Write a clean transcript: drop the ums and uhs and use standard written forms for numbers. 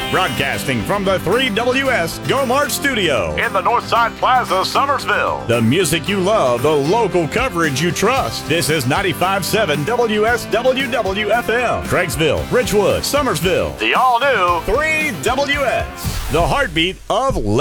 Broadcasting from the 3WS Go Mart Studio in the Northside Plaza, Summersville. The music you love, the local coverage you trust. This is 95.7 WSWWFM. Craigsville, Richwood, Summersville. The all-new 3WS. The heartbeat of